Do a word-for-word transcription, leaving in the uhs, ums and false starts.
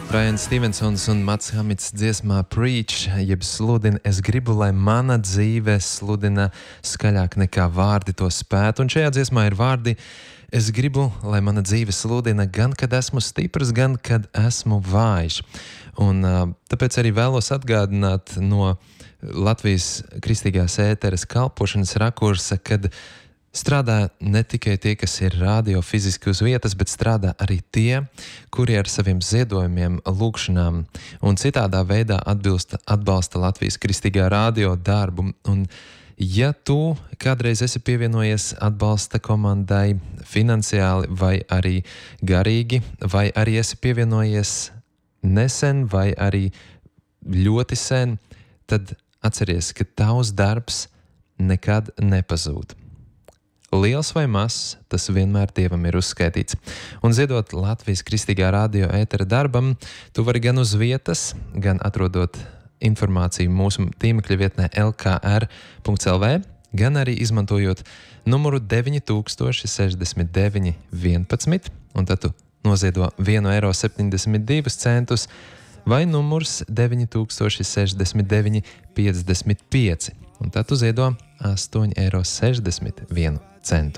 Braians Stevensons un Mats Hamits dziesmā Preach, jeb sludina, es gribu, lai mana dzīve sludina skaļāk nekā vārdi to spētu. Un šajā dziesmā ir vārdi, es gribu, lai mana dzīve sludina gan, kad esmu stiprs, gan, kad esmu vājš. Un tāpēc arī vēlos atgādināt no Latvijas kristīgās ēteres kalpošanas rakursa, kad strādā ne tikai tie, kas ir radio fiziski uz vietas, bet strādā arī tie, kuri ar saviem ziedojumiem, lūgšanām un citādā veidā atbilsta, atbalsta Latvijas kristīgā radio darbu. Un ja tu kādreiz esi pievienojies atbalsta komandai finansiāli vai arī garīgi, vai arī esi pievienojies nesen vai arī ļoti sen, tad atceries, ka tavs darbs nekad nepazūd. Liels vai mazs, tas vienmēr Dievam ir uzskaitīts. Un ziedot Latvijas kristīgā radio ētera darbam, tu vari gan uz vietas, gan atrodot informāciju mūsu tīmekļa vietnē el ka er punkts el vē, gan arī izmantojot numuru deviņi tūkstoši sešdesmit deviņi vienpadsmit, un tad tu noziedo vienu eiro septiņdesmit divus centus, vai numurs deviņi tūkstoši sešdesmit deviņi piecdesmit pieci, un tad tu ziedo astoņi eiro sešdesmit vienu centu.